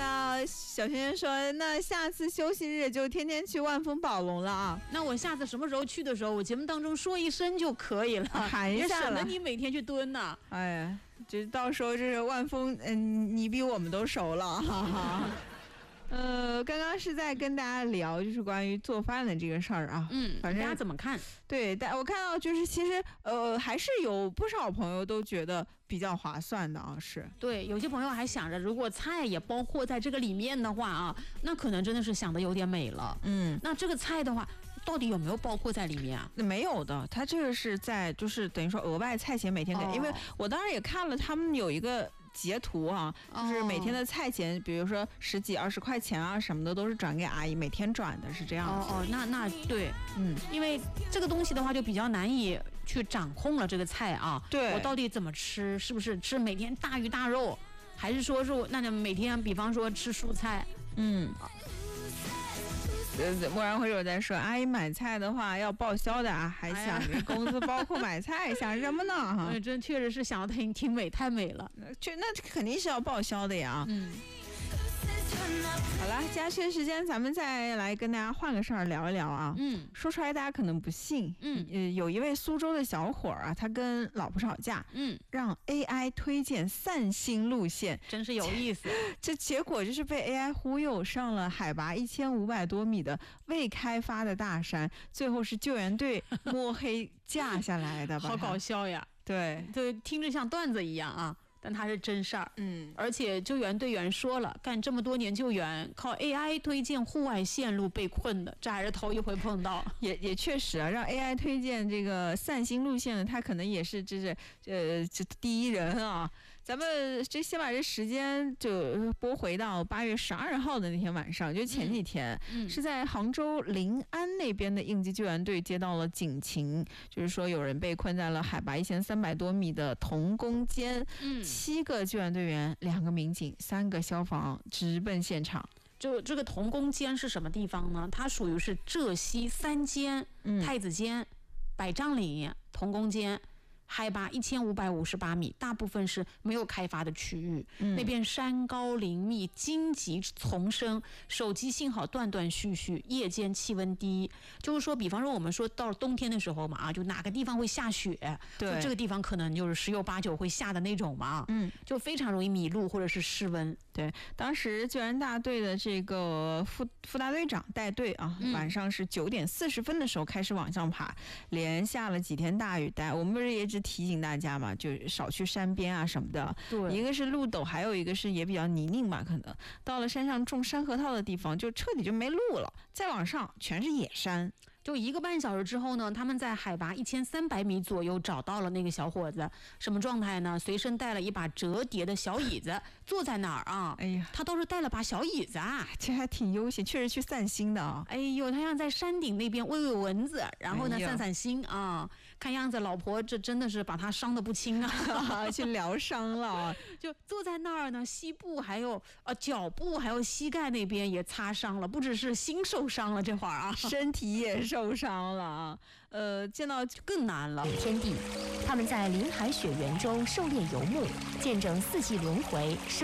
到小轩轩说，那下次休息日就天天去万丰宝龙了啊。 那我下次什么时候去的时候，我节目当中说一声就可以了， 喊一下了， 也省得你每天去蹲呢。 哎呀，这到时候这是万丰，你比我们都熟了，哈哈。刚刚是在跟大家聊，就是关于做饭的这个事儿啊。反正大家怎么看？ 对，但我看到就是其实还是有不少朋友都觉得比较划算的啊。是对，有些朋友还想着，如果菜也包括在这个里面的话啊，那可能真的是想的有点美了。那这个菜的话，到底有没有包括在里面啊？ 没有的，它这个是在就是等于说额外菜钱每天给，因为我当然也看了他们有一个截图啊，就是每天的菜钱，比如说10几20块钱啊什么的，都是转给阿姨，每天转的是这样子。 那对，因为这个东西的话就比较难以去掌控了这个菜啊。 对， 我到底怎么吃？是不是吃每天大鱼大肉，还是说是那每天比方说吃蔬菜？ 蓦然回首在说，阿姨买菜的话要报销的啊，还想着工资包括买菜，想什么呢？哈， 真确实是想的挺美，太美了。 那肯定是要报销的呀。好了，加缺时间，咱们再来跟大家换个事儿聊一聊啊。说出来大家可能不信。有一位苏州的小伙儿啊，他跟老婆吵架，让 AI 推荐散心路线， 真是有意思。 这结果就是被 AI 忽悠上了海拔1500多米的未开发的大山，最后是救援队摸黑架下来的吧？ 好搞笑呀！对，听着像段子一样啊。但它是真事儿，而且救援队员说了，干这么多年救援，靠 AI 推荐户外线路被困的，这还是头一回碰到。 也确实啊，让 AI 推荐这个散心路线的，他可能也是这第一人啊。咱们先把这时间就拨回到8月12号的那天晚上，就前几天，是在杭州临安那边的应急救援队接到了警情，就是说有人被困在了海拔1300多米的童宫间，7个救援队员、2个民警、3个消防直奔现场。 就这个童宫间是什么地方呢？它属于是浙西3间、太子间、百丈岭、童宫间。海拔1558米，大部分是没有开发的区域，那边山高林密，荆棘丛生，手机信号断断续续，夜间气温低。就是说，比方说我们说到了冬天的时候嘛，就哪个地方会下雪， 对， 这个地方可能就是10有89会下的那种嘛，就非常容易迷路或者是失温。 对，当时救援大队的这个副大队长带队啊，晚上是9点40分的时候开始往上爬，连下了几天大雨，我们不是也只提醒大家嘛，就少去山边啊什么的。 对， 一个是路陡，还有一个是也比较泥泞吧，可能到了山上种山核桃的地方，就彻底就没路了，再往上全是野山。 就1个半小时之后呢，他们在海拔1300米左右找到了那个小伙子，什么状态呢？随身带了一把折叠的小椅子，坐在那儿啊。哎呀，他倒是带了把小椅子啊， 这还挺悠闲，确实去散心的啊。 哎呦，他像在山顶那边喂喂蚊子，然后呢散散心啊。看样子老婆这真的是把他伤得不轻啊， 去疗伤了。 就坐在那儿呢，膝部还有脚部还有膝盖那边也擦伤了，不只是心受伤了，这会儿啊， 身体也受伤了啊。见到更难了。 天地，他们在林海雪原中狩猎游牧，见证4季轮回。